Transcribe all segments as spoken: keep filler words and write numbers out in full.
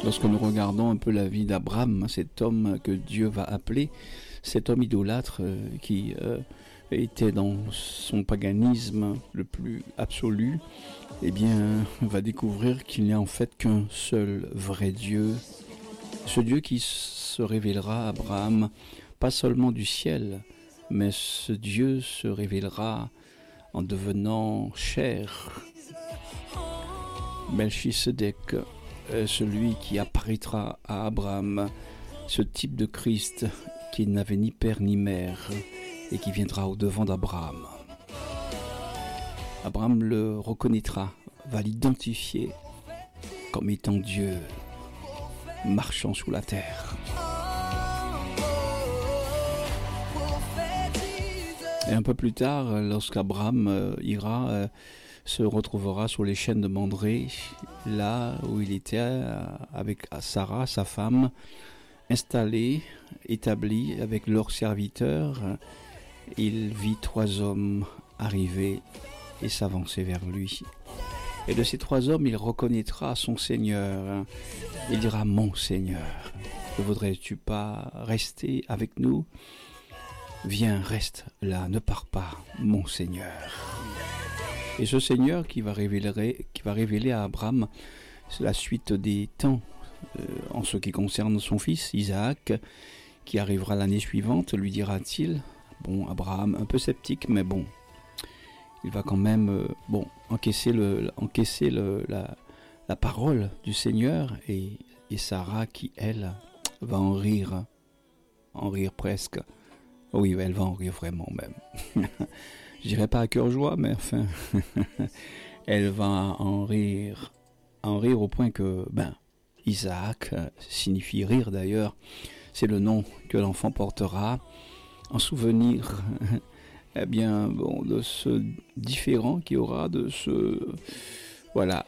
Lorsque nous regardons un peu la vie d'Abraham, cet homme que Dieu va appeler, cet homme idolâtre euh, qui euh, était dans son paganisme le plus absolu, eh bien, on va découvrir qu'il n'y a en fait qu'un seul vrai Dieu. Ce Dieu qui se révélera à Abraham, pas seulement du ciel, mais ce Dieu se révélera en devenant chair. Melchisedec, celui qui apparaîtra à Abraham, ce type de Christ qui n'avait ni père ni mère et qui viendra au devant d'Abraham. Abraham le reconnaîtra, va l'identifier comme étant Dieu marchant sous la terre. Et un peu plus tard, lorsqu'Abraham euh, ira, euh, se retrouvera sur les chênes de Mandré, là où il était euh, avec Sarah, sa femme, installé, établi avec leurs serviteurs, il vit trois hommes arriver et s'avancer vers lui. Et de ces trois hommes, il reconnaîtra son Seigneur. Il dira « Mon Seigneur, ne voudrais-tu pas rester avec nous ? Viens, reste là, ne pars pas, mon Seigneur. » Et ce Seigneur qui va révéler, qui va révéler à Abraham la suite des temps euh, en ce qui concerne son fils Isaac, qui arrivera l'année suivante, lui dira-t-il. Bon, Abraham, un peu sceptique, mais bon, il va quand même euh, bon, encaisser, le, encaisser le, la, la parole du Seigneur, et, et Sarah qui, elle, va en rire, en rire presque. Oui, elle va en rire vraiment même. Je dirais pas à cœur joie, mais enfin, elle va en rire, en rire au point que, ben, Isaac signifie rire d'ailleurs. C'est le nom que l'enfant portera en souvenir, eh bien, bon, de ce différent qu'il y aura, de ce, voilà,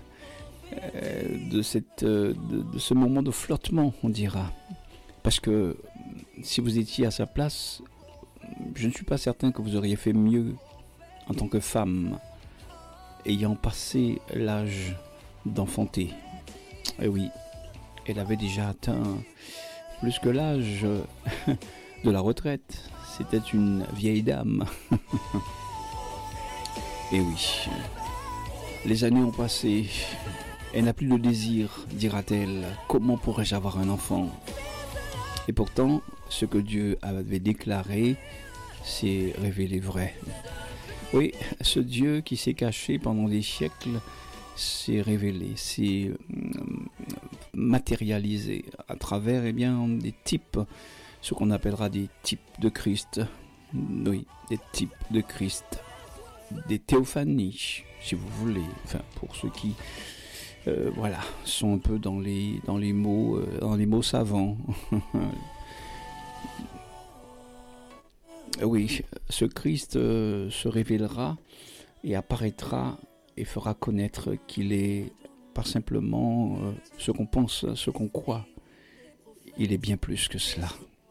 de cette, de, de ce moment de flottement, on dira. Parce que si vous étiez à sa place, je ne suis pas certain que vous auriez fait mieux en tant que femme, ayant passé l'âge d'enfanter. Et oui, elle avait déjà atteint plus que l'âge de la retraite. C'était une vieille dame. Et oui, les années ont passé. Elle n'a plus de désir, dira-t-elle. Comment pourrais-je avoir un enfant ? Et pourtant, ce que Dieu avait déclaré s'est révélé vrai. Oui, ce Dieu qui s'est caché pendant des siècles s'est révélé, s'est matérialisé à travers eh bien, des types, ce qu'on appellera des types de Christ. Oui, des types de Christ. Des théophanies, si vous voulez. Enfin, pour ceux qui... Euh, voilà, sont un peu dans les, dans les mots, euh, dans les mots savants. Oui, ce Christ euh, se révélera et apparaîtra et fera connaître qu'il est pas simplement euh, ce qu'on pense, ce qu'on croit. Il est bien plus que cela.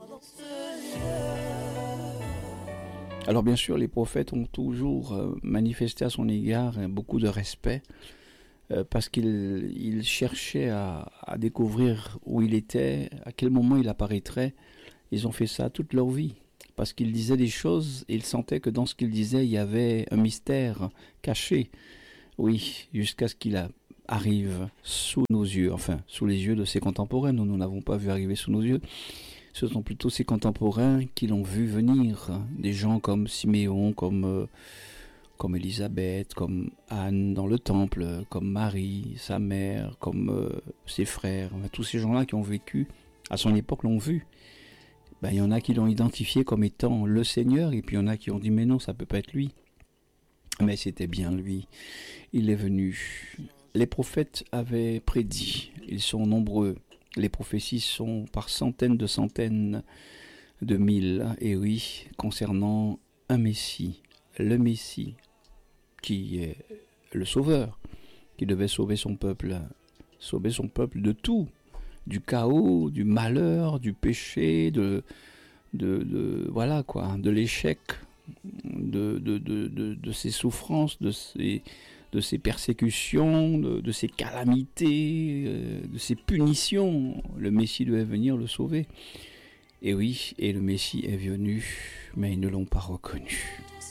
Alors bien sûr, les prophètes ont toujours euh, manifesté à son égard hein, beaucoup de respect. Euh, parce qu'ils il cherchaient à, à découvrir où il était, à quel moment il apparaîtrait. Ils ont fait ça toute leur vie, parce qu'ils disaient des choses et ils sentaient que dans ce qu'ils disaient, il y avait un mystère caché. Oui, jusqu'à ce qu'il a, arrive sous nos yeux, enfin, sous les yeux de ses contemporains. Nous, nous n'avons pas vu arriver sous nos yeux. Ce sont plutôt ses contemporains qui l'ont vu venir. Des gens comme Siméon, comme... Euh, comme Élisabeth, comme Anne dans le temple, comme Marie, sa mère, comme euh, ses frères. Tous ces gens-là qui ont vécu, à son époque l'ont vu. Ben, il y en a qui l'ont identifié comme étant le Seigneur, et puis il y en a qui ont dit mais non, ça peut pas être lui. Mais c'était bien lui. Il est venu. Les prophètes avaient prédit, ils sont nombreux. Les prophéties sont par centaines de centaines de mille, et oui, concernant un Messie, le Messie, qui est le Sauveur, qui devait sauver son peuple, sauver son peuple de tout, du chaos, du malheur, du péché, de, de, de voilà quoi, de l'échec, de, de, de, de, de ses souffrances, de ses, de ces persécutions, de, de ces calamités, euh, de ces punitions. Le Messie devait venir le sauver. Et oui, et le Messie est venu, mais ils ne l'ont pas reconnu.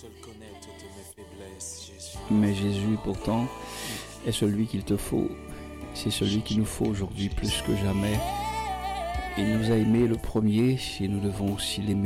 Mais Jésus, pourtant, est celui qu'il te faut. C'est celui qu'il nous faut aujourd'hui plus que jamais. Il nous a aimés le premier, et nous devons aussi l'aimer.